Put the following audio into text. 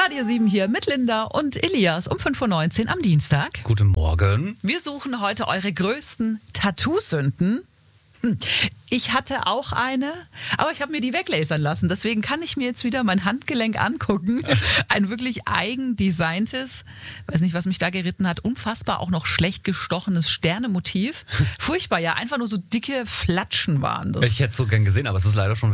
Radio 7 hier mit Linda und Elias um 5.19 Uhr am Dienstag. Guten Morgen. Wir suchen heute eure größten Tattoo-Sünden. Ich hatte auch eine, aber ich habe mir die weglasern lassen. Deswegen kann ich mir jetzt wieder mein Handgelenk angucken. Ein wirklich eigen designtes, weiß nicht, was mich da geritten hat, unfassbar auch noch schlecht gestochenes Sternemotiv. Furchtbar, ja, einfach nur so dicke Flatschen waren das. Ich hätte es so gern gesehen, aber es ist leider schon